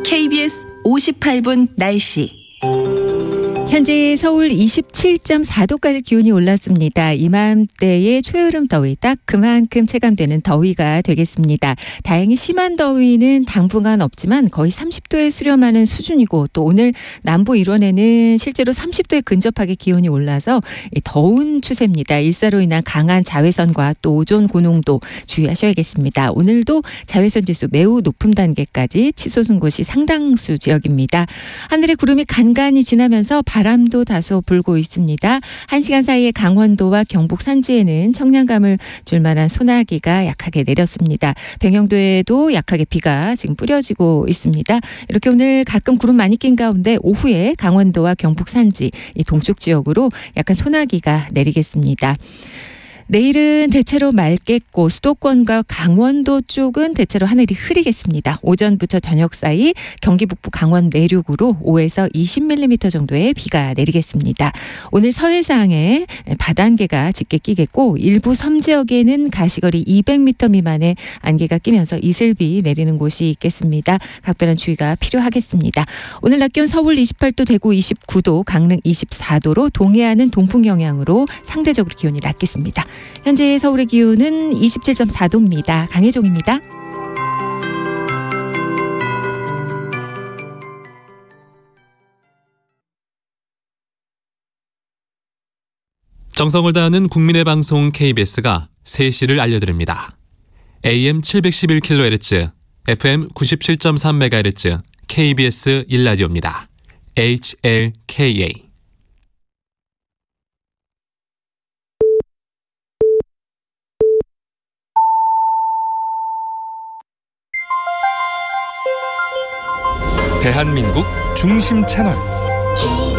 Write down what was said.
KBS 58분 날씨. 현재 서울 27.4도까지 기온이 올랐습니다. 이맘때의 초여름 더위 딱 그만큼 체감되는 더위가 되겠습니다. 다행히 심한 더위는 당분간 없지만 거의 30도에 수렴하는 수준이고 또 오늘 남부 일원에는 실제로 30도에 근접하게 기온이 올라서 더운 추세입니다. 일사로 인한 강한 자외선과 또 오존 고농도 주의하셔야겠습니다. 오늘도 자외선 지수 매우 높음 단계까지 치솟은 곳이 상당수 지역입니다. 하늘에 구름이 간간히 지나면서 바람도 다소 불고 있습니다. 1시간 사이에 강원도와 경북 산지에는 청량감을 줄 만한 소나기가 약하게 내렸습니다. 병영도에도 약하게 비가 지금 뿌려지고 있습니다. 이렇게 오늘 가끔 구름 많이 낀 가운데 오후에 강원도와 경북 산지 이 동쪽 지역으로 약간 소나기가 내리겠습니다. 내일은 대체로 맑겠고 수도권과 강원도 쪽은 대체로 하늘이 흐리겠습니다. 오전부터 저녁 사이 경기 북부 강원 내륙으로 5에서 20mm 정도의 비가 내리겠습니다. 오늘 서해상에 바단개가 짙게 끼겠고 일부 섬 지역에는 가시거리 200m 미만의 안개가 끼면서 이슬비 내리는 곳이 있겠습니다. 각별한 주의가 필요하겠습니다. 오늘 낮 기온 서울 28도, 대구 29도, 강릉 24도로 동해안은 동풍 영향으로 상대적으로 기온이 낮겠습니다. 현재 서울의 기온은 27.4도입니다. 강혜종입니다. 정성을 다하는 국민의 방송 KBS가 3시를 알려드립니다. AM 711kHz, FM 97.3MHz KBS 1라디오입니다. HLKA. 대한민국 중심 채널